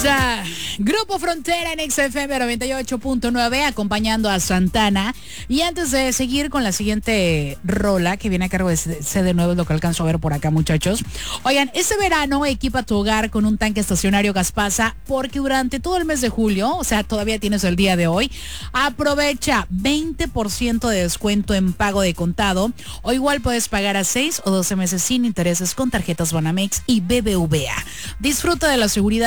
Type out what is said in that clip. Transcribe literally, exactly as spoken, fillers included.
Ah, Grupo Frontera en X F M noventa y ocho punto nueve acompañando a Santana. Y antes de seguir con la siguiente rola que viene a cargo de C D nueve, lo que alcanzo a ver por acá, muchachos. Oigan, este verano equipa tu hogar con un tanque estacionario Gaspasa, porque durante todo el mes de julio, o sea, todavía tienes el día de hoy, aprovecha veinte por ciento de descuento en pago de contado, o igual puedes pagar a seis o doce meses sin intereses con tarjetas Banamex y B B V A. Disfruta de la seguridad